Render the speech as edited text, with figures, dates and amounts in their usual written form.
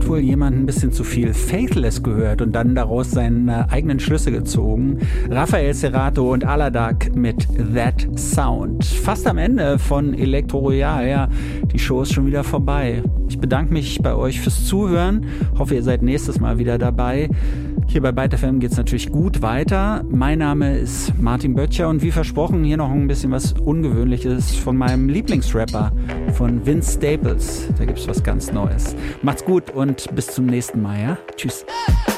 hat wohl jemand ein bisschen zu viel Faithless gehört und dann daraus seine eigenen Schlüsse gezogen. Raphael Cerato und Aladak mit That Sound. Fast am Ende von Elektro Royal, ja, die Show ist schon wieder vorbei. Ich bedanke mich bei euch fürs Zuhören, hoffe ihr seid nächstes Mal wieder dabei. Hier bei Byte FM geht es natürlich gut weiter. Mein Name ist Martin Böttcher und wie versprochen hier noch ein bisschen was Ungewöhnliches von meinem Lieblingsrapper, von Vince Staples. Da gibt es was ganz Neues. Macht's gut und bis zum nächsten Mal, ja? Tschüss.